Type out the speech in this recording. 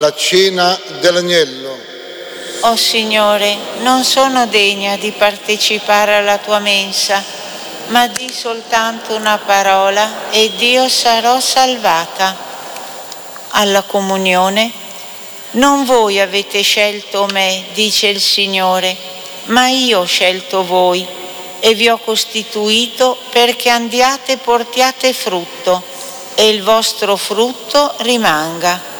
La cena dell'agnello. O Signore, non sono degna di partecipare alla tua mensa, ma di soltanto una parola ed io sarò salvata. Alla comunione, non voi avete scelto me, dice il Signore, ma io ho scelto voi e vi ho costituito perché andiate e portiate frutto e il vostro frutto rimanga.